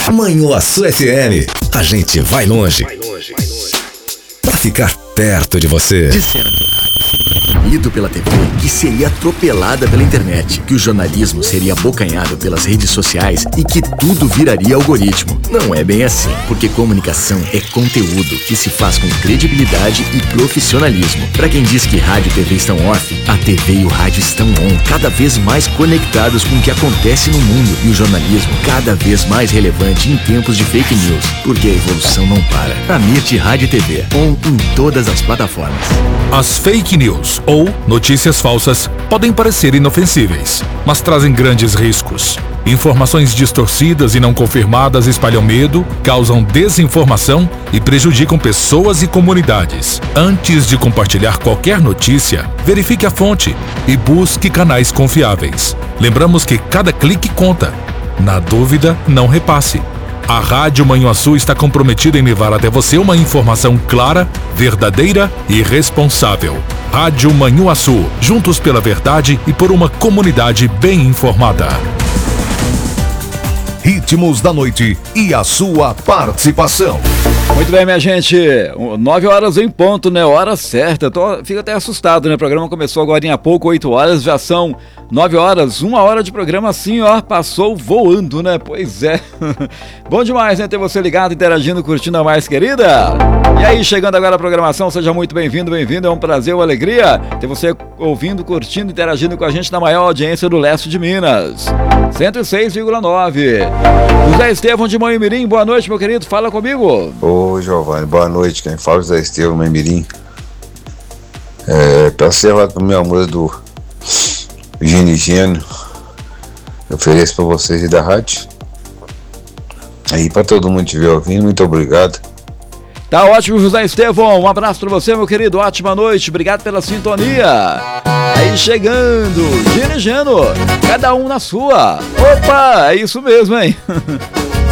Manhuaçu FM, a gente vai longe pra ficar perto de você. Disseram que o rádio seria proibido pela TV, que seria atropelada pela internet, que o jornalismo seria abocanhado pelas redes sociais e que tudo viraria algoritmo. Não é bem assim, porque comunicação é conteúdo que se faz com credibilidade e profissionalismo. Pra quem diz que rádio e TV estão off, a TV e o rádio estão on, cada vez mais conectados com o que acontece no mundo, e o jornalismo cada vez mais relevante em tempos de fake news, porque a evolução não para. Amit Rádio e TV, on em todas as plataformas. As fake news ou notícias falsas podem parecer inofensíveis, mas trazem grandes riscos. Informações distorcidas e não confirmadas espalham medo, causam desinformação e prejudicam pessoas e comunidades. Antes de compartilhar qualquer notícia, verifique a fonte e busque canais confiáveis. Lembramos que cada clique conta. Na dúvida, não repasse. A Rádio Manhuaçu está comprometida em levar até você uma informação clara, verdadeira e responsável. Rádio Manhuaçu, juntos pela verdade e por uma comunidade bem informada. Ritmos da noite e a sua participação. Muito bem, minha gente, 9 horas em ponto, né? Hora certa. Fico até assustado, né? O programa começou agora há pouco, 8 horas, já são 9 horas, 1 hora de programa assim, ó, passou voando, né? Pois é. Bom demais, né? Ter você ligado, interagindo, curtindo a mais querida. E aí, chegando agora a programação, seja muito bem-vindo, bem-vindo. É um prazer, uma alegria ter você ouvindo, curtindo, interagindo com a gente na maior audiência do leste de Minas. 106,9. José Estevão de Manhumirim, boa noite, meu querido, fala comigo. Ô, Giovanni, boa noite, quem fala é José Estevão, Manhumirim. Pra ser lá pro meu amor do Gênio, eu ofereço pra vocês aí da rádio. Aí pra todo mundo que estiver ouvindo, muito obrigado. Tá ótimo, José Estevão, um abraço pra você, meu querido, ótima noite, obrigado pela sintonia. Aí chegando, Gênio, cada um na sua. Opa, é isso mesmo, hein?